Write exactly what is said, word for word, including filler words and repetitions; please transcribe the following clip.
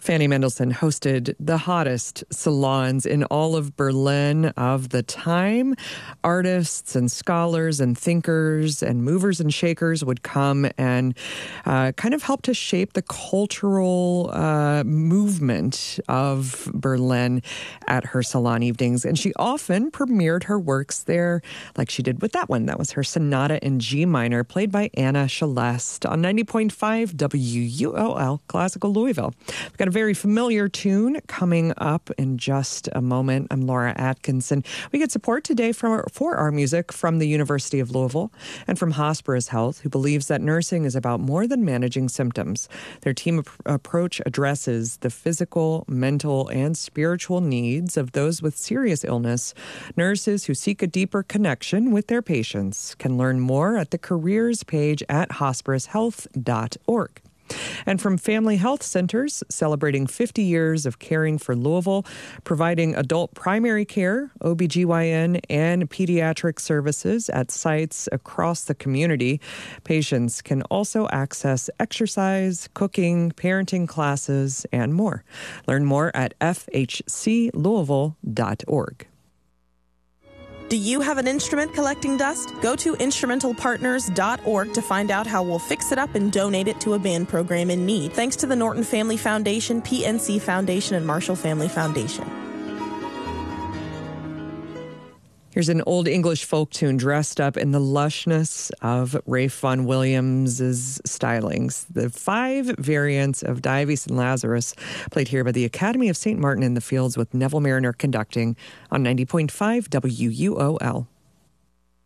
Fanny Mendelssohn hosted the hottest salons in all of Berlin of the time. Artists and scholars and thinkers and movers and shakers would come and uh, kind of help to shape the cultural uh, movement of Berlin at her salon evenings. And she often premiered her works there, like she did with that one. That was her Sonata in G minor, played by Anna Shelest on ninety point five W U O L, Classical Louisville. We've got a very familiar tune coming up in just a moment. I'm Laura Atkinson. We get support today from, for our music from the University of Louisville and from Hospirus Health, who believes that nursing is about more than managing symptoms. Their team ap- approach addresses the physical, mental, and spiritual needs of those with serious illness. Nurses who seek a deeper connection with their patients can learn more at the careers page at hospirus health dot org. And from Family Health Centers, celebrating fifty years of caring for Louisville, providing adult primary care, O B G Y N, and pediatric services at sites across the community. Patients can also access exercise, cooking, parenting classes, and more. Learn more at f h c louisville dot org. Do you have an instrument collecting dust? Go to instrumental partners dot org to find out how we'll fix it up and donate it to a band program in need. Thanks to the Norton Family Foundation, P N C Foundation, and Marshall Family Foundation. Here's an old English folk tune dressed up in the lushness of Ralph Vaughan Williams' stylings. The five variants of Dives and Lazarus, played here by the Academy of Saint Martin in the Fields with Neville Mariner conducting on ninety point five W U O L.